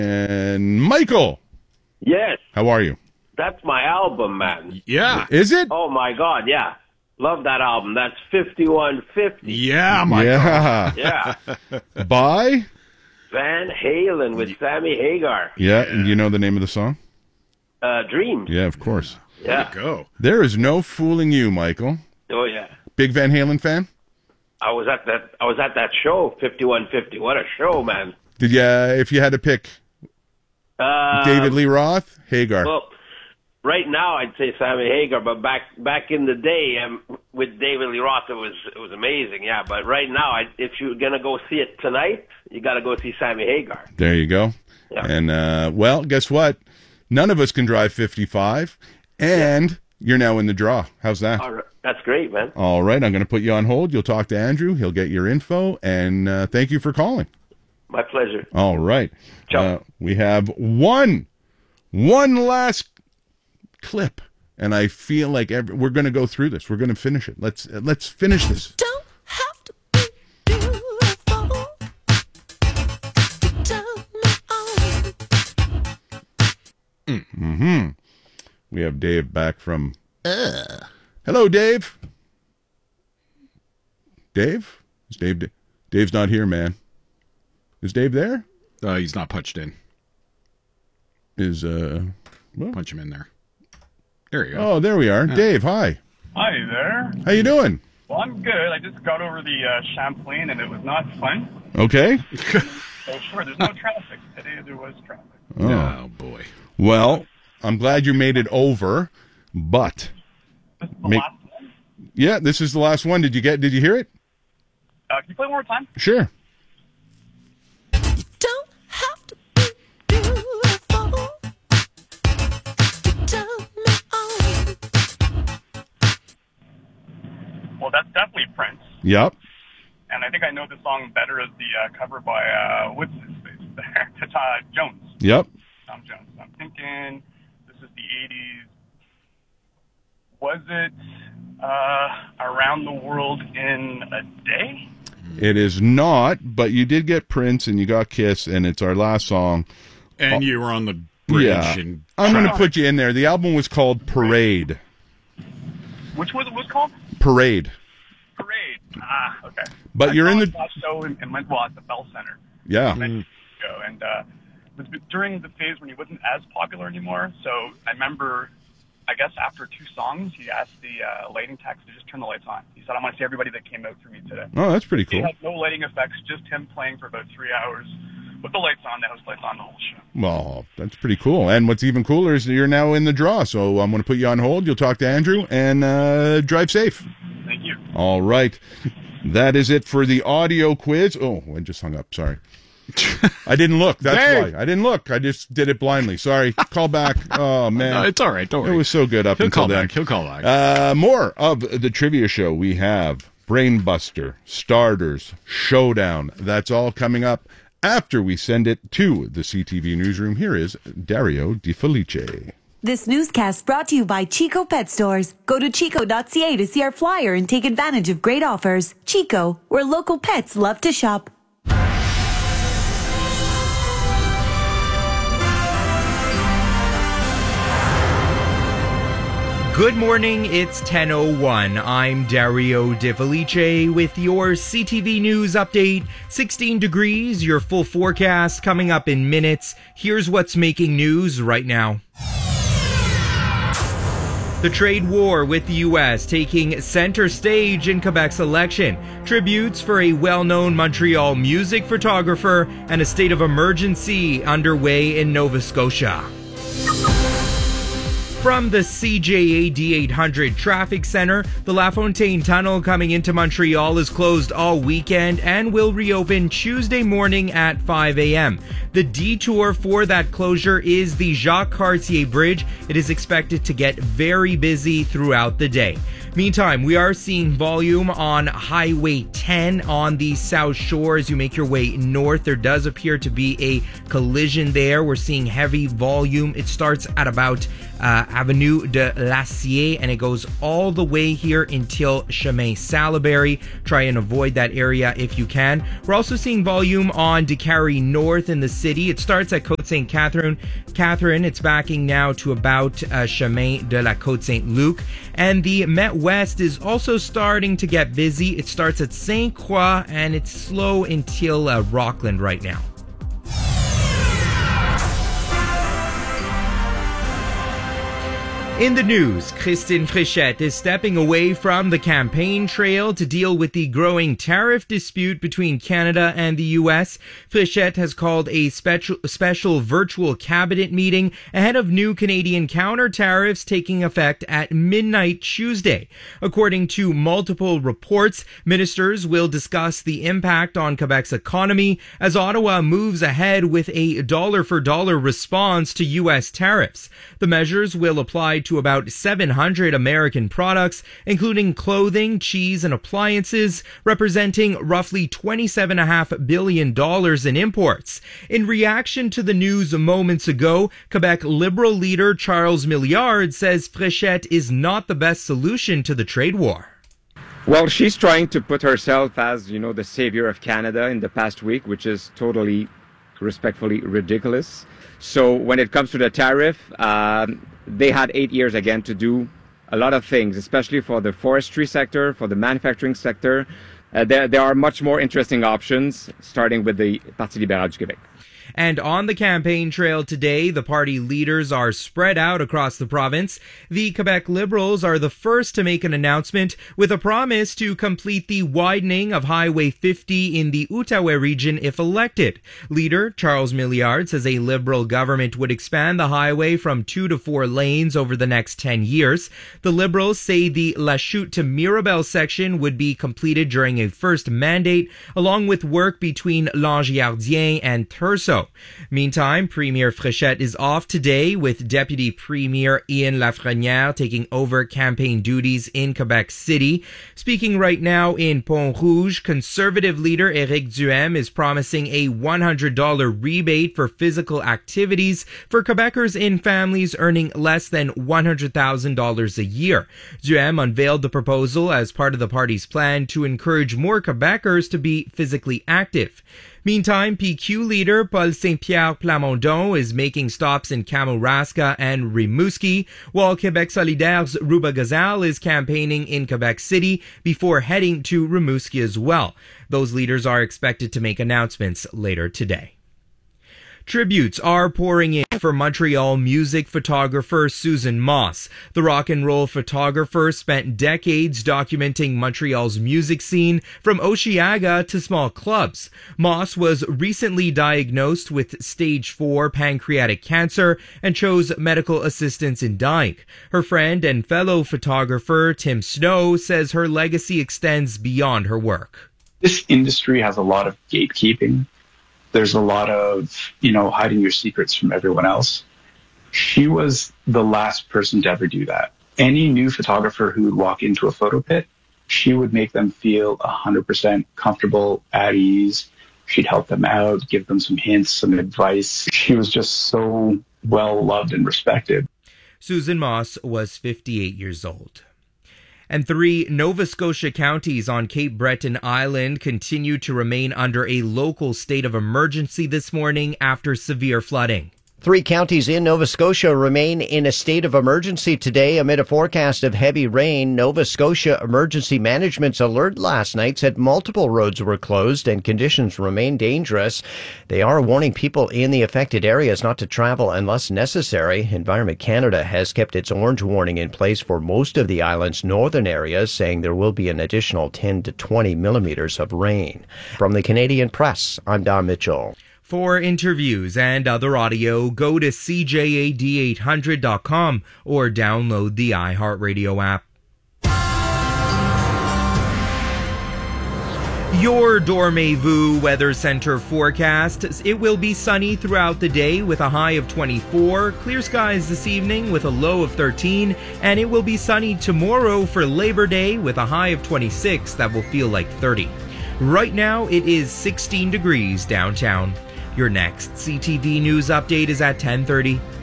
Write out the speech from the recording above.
And Michael. Yes. How are you? That's my album, man. Yeah. Is it? Oh, my God, yeah. Love that album. That's 5150. Yeah, Michael. Yeah. Yeah. By? Van Halen with Sammy Hagar. Yeah. And you know the name of the song? Dreams. Yeah, of course. Yeah. Go. There is no fooling you, Michael. Oh, yeah. Big Van Halen fan? I was at that show, 5150. What a show, man. Did you, if you had to pick David Lee Roth, Hagar? Well, right now I'd say Sammy Hagar, but back in the day with David Lee Roth, it was amazing, yeah. But right now, if you're gonna go see it tonight, you got to go see Sammy Hagar. There you go. Yeah. And well, guess what? None of us can drive 55, and you're now in the draw. How's that? All right. That's great, man. All right, I'm going to put you on hold. You'll talk to Andrew. He'll get your info, and thank you for calling. My pleasure. All right. Ciao. We have one last clip, and I feel like we're going to go through this. We're going to finish it. Let's finish this. Don't have to be beautiful to turn me on. We have Dave back from... Hello, Dave. Dave? Is Dave's not here, man. Is Dave there? He's not punched in. Punch him in there. There you go. Oh, there we are. Yeah. Dave, hi. Hi there. How you doing? Well, I'm good. I just got over the Champlain, and it was not fun. Okay. So, sure, there's no traffic. Today there was traffic. Oh, boy. Well, I'm glad you made it over, but... This is the last one? Yeah, this is the last one. Did you hear it? Can you play one more time? Sure. Don't have to be beautiful to turn me on. Well, that's definitely Prince. Yep. And I think I know the song better as the cover by, what's his face there? Jones. Yep. Tom Jones. I'm thinking this is the 80s. Was it Around the World in a Day? It is not, but you did get Prince and you got Kiss, and it's our last song. And you were on the bridge. Yeah. And I'm going to put you in there. The album was called Parade. Which was it was called? Parade. Parade. Ah, okay. But you're in the show in Montreal at the Bell Center. Yeah. And it was during the phase when he wasn't as popular anymore. So I remember, I guess after 2 songs, he asked the lighting tech to just turn the lights on. He said, "I want to see everybody that came out for me today." Oh, that's pretty cool. He had no lighting effects, just him playing for about 3 hours with the lights on, the house lights on, the whole show. Well, that's pretty cool. And what's even cooler is that you're now in the draw. So I'm going to put you on hold. You'll talk to Andrew, and drive safe. Thank you. All right. That is it for the audio quiz. Oh, I just hung up. Sorry. I didn't look. That's why. I didn't look. I just did it blindly. Sorry. Call back. Oh, man. No, it's all right. Don't worry. It was so good up until then. He'll call back. More of the trivia show. We have Brainbuster, Starters, Showdown. That's all coming up after we send it to the CTV newsroom. Here is Dario Di Felice. This newscast brought to you by Chico Pet Stores. Go to chico.ca to see our flyer and take advantage of great offers. Chico, where local pets love to shop. Good morning, it's 10:01. I'm Dario Di Felice with your CTV News update. 16 degrees, your full forecast coming up in minutes. Here's what's making news right now. The trade war with the U.S. taking center stage in Quebec's election. Tributes for a well-known Montreal music photographer and a state of emergency underway in Nova Scotia. From the CJA D800 Traffic Center, the La Fontaine Tunnel coming into Montreal is closed all weekend and will reopen Tuesday morning at 5 a.m. The detour for that closure is the Jacques Cartier Bridge. It is expected to get very busy throughout the day. Meantime, we are seeing volume on Highway 10 on the South Shore as you make your way north. There does appear to be a collision there. We're seeing heavy volume. It starts at about Avenue de l'Acier and it goes all the way here until Chemin Salaberry. Try and avoid that area if you can. We're also seeing volume on DeCarry North in the city. It starts at Côte Saint Catherine. It's backing now to about Chemin de la Côte Saint Luc. And the Met West is also starting to get busy. It starts at Saint Croix and it's slow until Rockland right now. In the news, Christine Fréchette is stepping away from the campaign trail to deal with the growing tariff dispute between Canada and the U.S. Fréchette has called a special virtual cabinet meeting ahead of new Canadian counter tariffs taking effect at midnight Tuesday. According to multiple reports, ministers will discuss the impact on Quebec's economy as Ottawa moves ahead with a dollar-for-dollar response to U.S. tariffs. The measures will apply to about 700 American products, including clothing, cheese, and appliances, representing roughly $27.5 billion in imports. In reaction to the news moments ago, Quebec Liberal leader Charles Milliard says Fréchette is not the best solution to the trade war. Well, she's trying to put herself as, the savior of Canada in the past week, which is totally, respectfully ridiculous. So when it comes to the tariff, they had 8 years again to do a lot of things, especially for the forestry sector, for the manufacturing sector. There are much more interesting options, starting with the Parti libéral du Québec. And on the campaign trail today, the party leaders are spread out across the province. The Quebec Liberals are the first to make an announcement with a promise to complete the widening of Highway 50 in the Outaouais region if elected. Leader Charles Milliard says a Liberal government would expand the highway from 2 to 4 lanes over the next 10 years. The Liberals say the La Chute to Mirabel section would be completed during a first mandate, along with work between Langiardien and Thurso. Meantime, Premier Fréchette is off today with Deputy Premier Ian Lafrenière taking over campaign duties in Quebec City. Speaking right now in Pont Rouge, Conservative leader Éric Duhem is promising a $100 rebate for physical activities for Quebecers in families earning less than $100,000 a year. Duhem unveiled the proposal as part of the party's plan to encourage more Quebecers to be physically active. Meantime, PQ leader Paul Saint-Pierre Plamondon is making stops in Kamouraska and Rimouski, while Québec Solidaire's Rouba Gazal is campaigning in Quebec City before heading to Rimouski as well. Those leaders are expected to make announcements later today. Tributes are pouring in for Montreal music photographer Susan Moss. The rock and roll photographer spent decades documenting Montreal's music scene from Osheaga to small clubs. Moss was recently diagnosed with stage 4 pancreatic cancer and chose medical assistance in dying. Her friend and fellow photographer Tim Snow says her legacy extends beyond her work. This industry has a lot of gatekeeping. There's a lot of, hiding your secrets from everyone else. She was the last person to ever do that. Any new photographer who would walk into a photo pit, she would make them feel 100% comfortable, at ease. She'd help them out, give them some hints, some advice. She was just so well loved and respected. Susan Moss was 58 years old. And 3 Nova Scotia counties on Cape Breton Island continue to remain under a local state of emergency this morning after severe flooding. 3 counties in Nova Scotia remain in a state of emergency today amid a forecast of heavy rain. Nova Scotia Emergency Management's alert last night said multiple roads were closed and conditions remain dangerous. They are warning people in the affected areas not to travel unless necessary. Environment Canada has kept its orange warning in place for most of the island's northern areas, saying there will be an additional 10 to 20 millimeters of rain. From the Canadian Press, I'm Don Mitchell. For interviews and other audio, go to CJAD800.com or download the iHeartRadio app. Your Dormez-vous Weather Center forecast. It will be sunny throughout the day with a high of 24. Clear skies this evening with a low of 13. And it will be sunny tomorrow for Labor Day with a high of 26 that will feel like 30. Right now, it is 16 degrees downtown. Your next CTV News update is at 10:30.